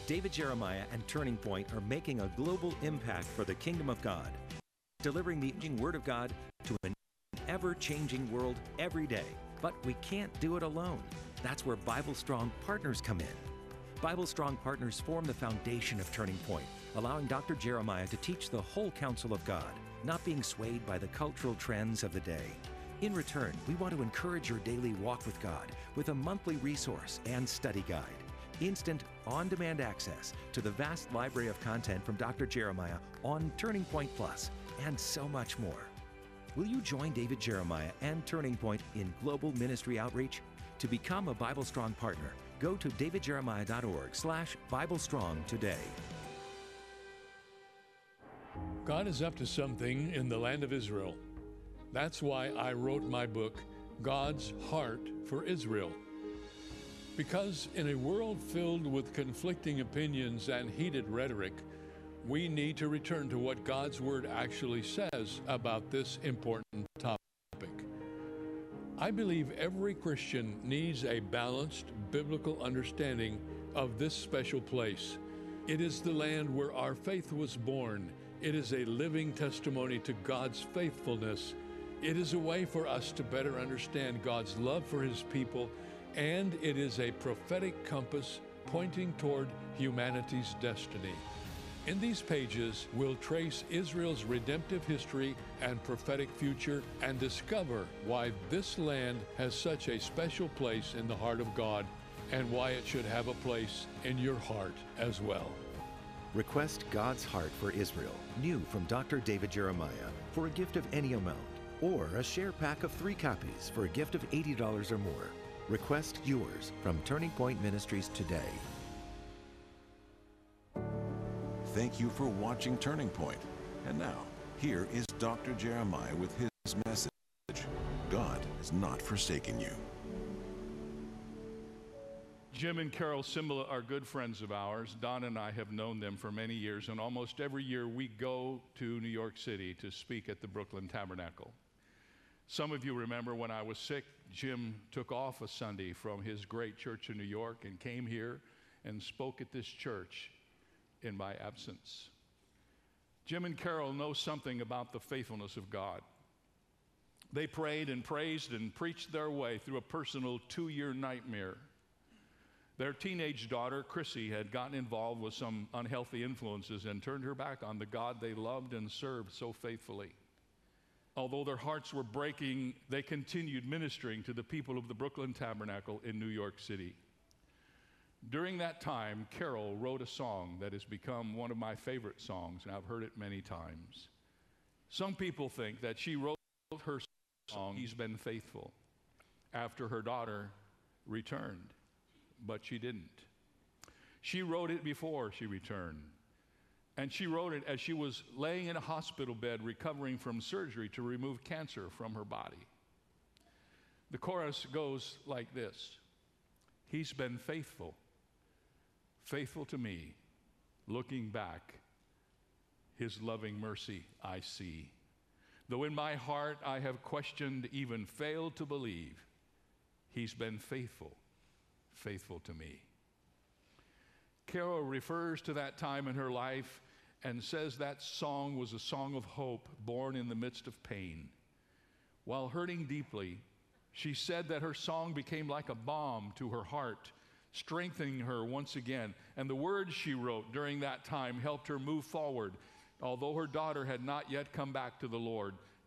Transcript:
David Jeremiah and Turning Point are making a global impact for the kingdom of God, delivering the Word of God to an ever-changing world every day. But we can't do it alone. That's where Bible Strong Partners come in. Bible Strong Partners form the foundation of Turning Point, allowing Dr. Jeremiah to teach the whole counsel of God, not being swayed by the cultural trends of the day. In return, we want to encourage your daily walk with God with a monthly resource and study guide, instant on-demand access to the vast library of content from Dr. Jeremiah on Turning Point Plus, and so much more. Will you join David Jeremiah and Turning Point in global ministry outreach? To become a Bible Strong partner, go to davidjeremiah.org/BibleStrong today. God is up to something in the land of Israel. That's why I wrote my book, God's Heart for Israel. Because in a world filled with conflicting opinions and heated rhetoric, we need to return to what God's Word actually says about this important topic. I believe every Christian needs a balanced biblical understanding of this special place. It is the land where our faith was born. It is a living testimony to God's faithfulness. It is a way for us to better understand God's love for His people, and it is a prophetic compass pointing toward humanity's destiny. In these pages, we'll trace Israel's redemptive history and prophetic future and discover why this land has such a special place in the heart of God and why it should have a place in your heart as well. Request God's Heart for Israel, new from Dr. David Jeremiah, for a gift of any amount, or a share pack of 3 copies for a gift of $80 or more. Request yours from Turning Point Ministries today. Thank you for watching Turning Point. And now, here is Dr. Jeremiah with his message. God has not forsaken you. Jim and Carol Cymbala are good friends of ours. Don and I have known them for many years, and almost every year we go to New York City to speak at the Brooklyn Tabernacle. Some of you remember when I was sick, Jim took off a Sunday from his great church in New York and came here and spoke at this church in my absence. Jim and Carol know something about the faithfulness of God. They prayed and praised and preached their way through a personal 2-year nightmare. Their teenage daughter, Chrissy, had gotten involved with some unhealthy influences and turned her back on the God they loved and served so faithfully. Although their hearts were breaking, they continued ministering to the people of the Brooklyn Tabernacle in New York City. During that time, Carol wrote a song that has become one of my favorite songs, and I've heard it many times. Some people think that she wrote her song, He's Been Faithful, after her daughter returned, but she didn't. She wrote it before she returned, and she wrote it as she was laying in a hospital bed recovering from surgery to remove cancer from her body. The chorus goes like this: He's been faithful, faithful to me. Looking back, His loving mercy I see. Though in my heart I have questioned, even failed to believe, He's been faithful, faithful to me. Carol refers to that time in her life and says that song was a song of hope born in the midst of pain. While hurting deeply, she said that her song became like a balm to her heart, strengthening her once again. And the words she wrote during that time helped her move forward. Although her daughter had not yet come back to the Lord,